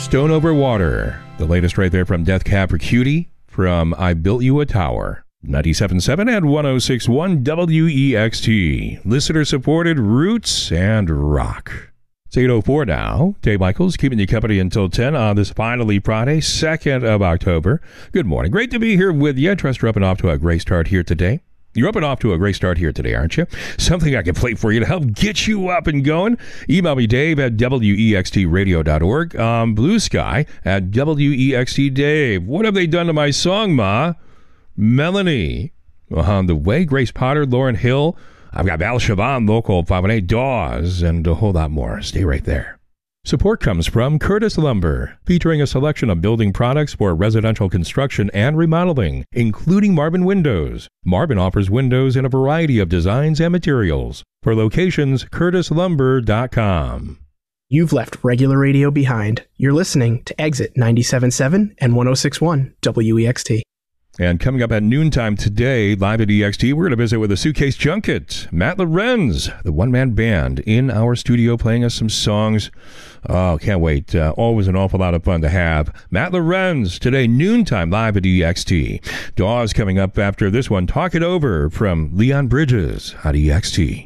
Stone Over Water. The latest right there from Death Cab for Cutie from I Built You a Tower. 97.7 and 106.1 WEXT. Listener-supported roots and rock. It's 8:04 now. Dave Michaels keeping you company until 10 on this finally Friday, 2nd of October. Good morning. Great to be here with you. I trust you're up and off to a great start here today. You're up and off to a great start here today, aren't you? Something I can play for you to help get you up and going. Email me, Dave, at wextradio.org. Blue Sky at WEXT-Dave. What have they done to my song, Ma? Melanie. On the way, Grace Potter, Lauren Hill. I've got Val Siobhan, Local 518, Dawes, and a whole lot more. Stay right there. Support comes from Curtis Lumber, featuring a selection of building products for residential construction and remodeling, including Marvin Windows. Marvin offers windows in a variety of designs and materials. For locations, curtislumber.com. You've left regular radio behind. You're listening to Exit 97.7 and 106.1 WEXT. And coming up at noontime today, live at EXT, we're going to visit with the Suitcase Junket. Matt Lorenz, the one-man band, in our studio playing us some songs. Oh, can't wait. Always an awful lot of fun to have. Matt Lorenz, today, noontime, live at EXT. Dawes coming up after this one. Talk It Over from Leon Bridges at EXT.